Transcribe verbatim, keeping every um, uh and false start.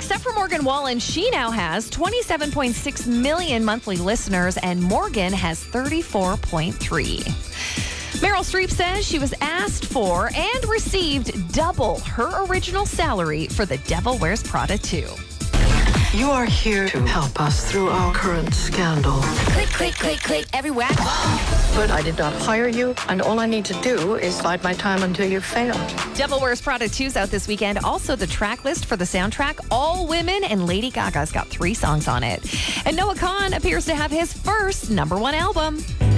except for Morgan Wallen, she now has twenty-seven point six million monthly listeners, and Morgan has thirty-four point three. Meryl Streep says she was asked for and received double her original salary for The Devil Wears Prada two. You are here to help us through our current scandal. Click, click, click, click, everywhere. But I did not hire you, and all I need to do is bide my time until you fail. Devil Wears Prada two's out this weekend. Also, the track list for the soundtrack, all women, and Lady Gaga's got three songs on it. And Noah Kahan appears to have his first number one album.